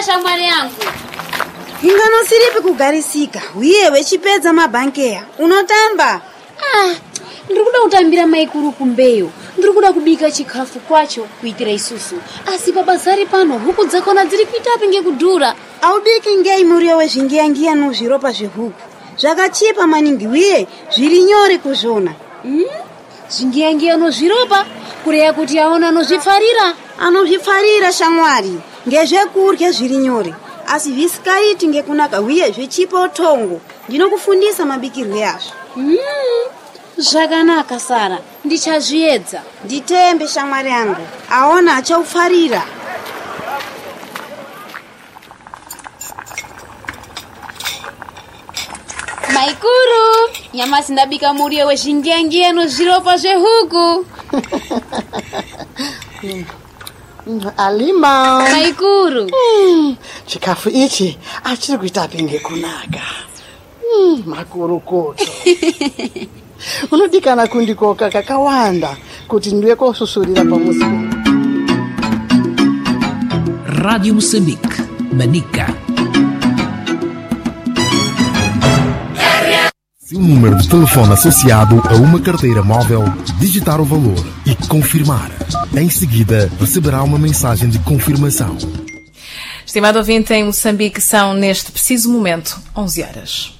shamwari yangu. Inganosiripi kugarisika. Uye wechipedza mabankeya. Unotamba? Ndikuda kutambira maikuru kumbeyo. Ndikuda kubika chikafu kwacho kuitira isusu. Asi pabazari pano huku dzakona dziri kuita pinge kudhura. Aubiki ngei muriyo wezvingiyangiya nozviropa zvehuku. Zvakachipa maningi uye zviri nyore kuzvona. Zvingiyangiya nozviropa kureya kuti aona anozvifarira. Anozvifarira shamwari. Ngezvekurya zviri nyore. Asi visikaiti ngekunaka uye zvichipa utongo. Ndinokufundisa mabikirwe azvo. Zvakanaka Sara, ndichazviedza. Nditembe shamwari yangu. Aona achaufarira. Maikuru, nyamasi ndabika muriyo wezvingiyangiya nozviropa zvehuku. Alima. Maikuru. Chikafu ichi achiri kuita pinge kunaka. Makuru koto. Unodikana kundikoka kakawanda kuti ndiwe kosusurira pamuzi. Rádio Moçambique, Manica. Se o número de telefone associado a uma carteira móvel, digitar o valor e confirmar. Em seguida, receberá uma mensagem de confirmação. Estimado ouvinte, em Moçambique são, neste preciso momento, 11 horas.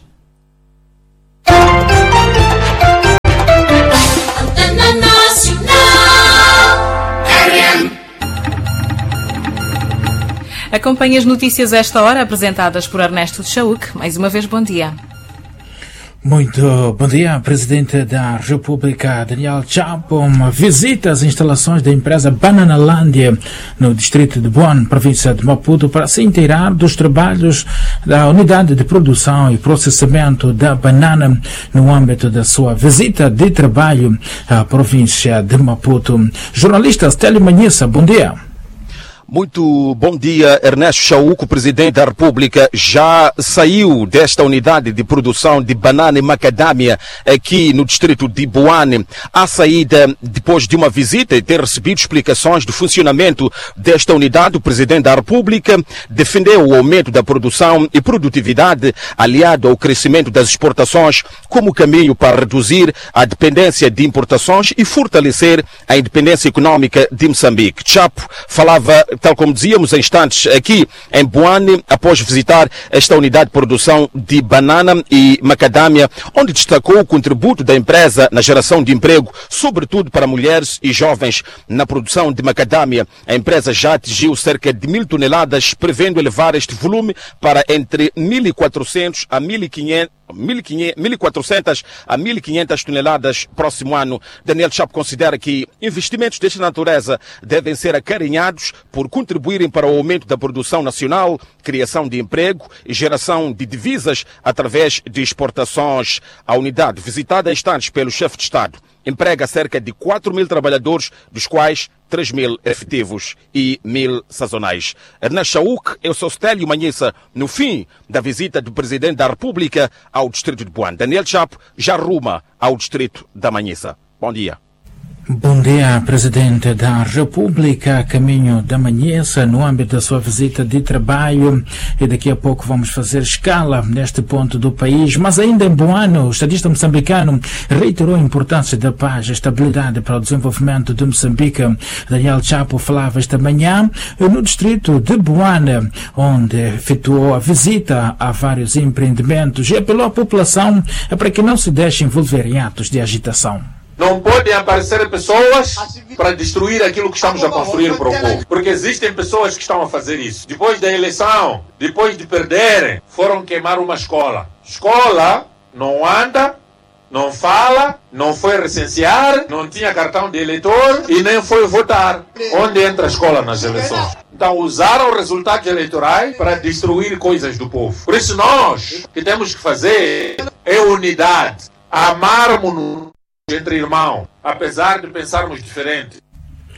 Acompanhe as notícias a esta hora, apresentadas por Ernesto Chauk. Mais uma vez, bom dia. Muito bom dia, Presidente da República, Daniel Chapo, visita às instalações da empresa Bananalândia no distrito de Boane, província de Maputo, para se inteirar dos trabalhos da unidade de produção e processamento da banana no âmbito da sua visita de trabalho à província de Maputo. Jornalista Stélio Manhissa, bom dia. Muito bom dia, Ernesto Chauk, Presidente da República, já saiu desta unidade de produção de banana e macadâmia aqui no distrito de Boane. À saída, depois de uma visita e ter recebido explicações do funcionamento desta unidade, o Presidente da República defendeu o aumento da produção e produtividade aliado ao crescimento das exportações como caminho para reduzir a dependência de importações e fortalecer a independência econômica de Moçambique. Chapo falava, tal como dizíamos há instantes, aqui em Boane, após visitar esta unidade de produção de banana e macadâmia, onde destacou o contributo da empresa na geração de emprego, sobretudo para mulheres e jovens na produção de macadâmia. A empresa já atingiu cerca de 1.000 toneladas, prevendo elevar este volume para entre 1.400 a 1.500 toneladas próximo ano. Daniel Chapo considera que investimentos desta natureza devem ser acarinhados por contribuírem para o aumento da produção nacional, criação de emprego e geração de divisas através de exportações. A unidade, visitada há instantes pelo chefe de Estado, emprega cerca de 4.000 trabalhadores, dos quais 3.000 efetivos e 1.000 sazonais. Ernesto Chauk, eu sou Stélio Manhissa, no fim da visita do Presidente da República ao distrito de Boane. Daniel Chapo já ruma ao distrito da Manhissa. Bom dia. Bom dia, Presidente da República, caminho da Manhissa, no âmbito da sua visita de trabalho, e daqui a pouco vamos fazer escala neste ponto do país, mas ainda em Boane, o estadista moçambicano reiterou a importância da paz e estabilidade para o desenvolvimento de Moçambique. Daniel Chapo falava esta manhã no distrito de Boane, onde efetuou a visita a vários empreendimentos e apelou à população para que não se deixe envolver em atos de agitação. Não podem aparecer pessoas para destruir aquilo que estamos a construir para o povo. Porque existem pessoas que estão a fazer isso. Depois da eleição, depois de perderem, foram queimar uma escola. Escola não anda, não fala, não foi recensear, não tinha cartão de eleitor e nem foi votar. Onde entra a escola nas eleições? Então usaram resultados eleitorais para destruir coisas do povo. Por isso nós, o que temos que fazer é unidade. Amarmos-nos entre irmãos, apesar de pensarmos diferente.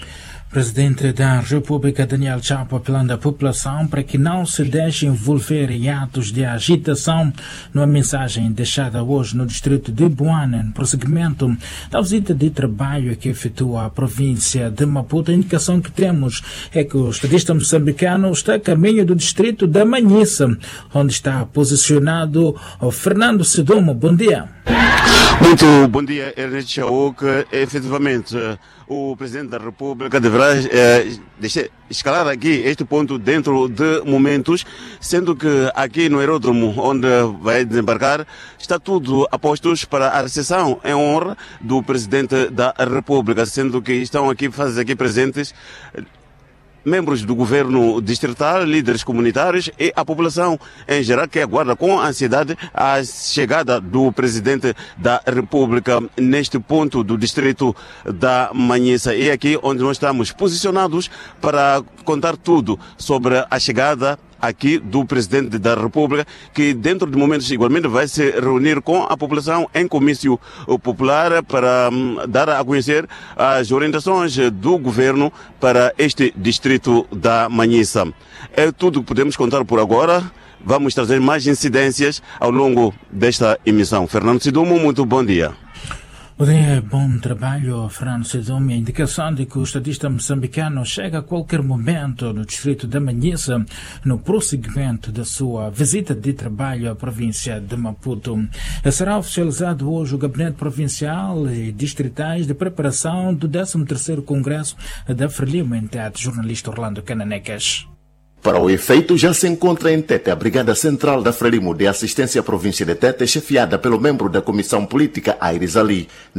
Presidente da República, Daniel Chapo, apelando à população para que não se deixe envolver em atos de agitação, numa mensagem deixada hoje no distrito de Boane, no prosseguimento da visita de trabalho que efetua a província de Maputo. A indicação que temos é que o estadista moçambicano está a caminho do distrito da Manhissa, onde está posicionado o Fernando Sidomo. Bom dia. Muito bom dia, Ernesto Chauk. Efetivamente, o Presidente da República deverá escalar aqui este ponto dentro de momentos, sendo que aqui no aeródromo onde vai desembarcar está tudo a postos para a recepção em honra do Presidente da República, sendo que estão aqui presentes membros do governo distrital, líderes comunitários e a população em geral, que aguarda com ansiedade a chegada do Presidente da República neste ponto do distrito da Manhissa. E aqui onde nós estamos posicionados para contar tudo sobre a chegada aqui do Presidente da República, que dentro de momentos igualmente vai se reunir com a população em comício popular para dar a conhecer as orientações do governo para este distrito da Manhissa. É tudo que podemos contar por agora. Vamos trazer mais incidências ao longo desta emissão. Fernando Sidomo, muito bom dia. Bom trabalho, Fernando Sidomo. A indicação de que o estadista moçambicano chega a qualquer momento no distrito da Manhissa no prosseguimento da sua visita de trabalho à província de Maputo. Será oficializado hoje o Gabinete Provincial e Distritais de preparação do 13º Congresso da Frelimo, entidade jornalista Orlando Cananecas. Para o efeito, já se encontra em Tete a Brigada Central da Frelimo de Assistência à Província de Tete, chefiada pelo membro da Comissão Política Aires Ali.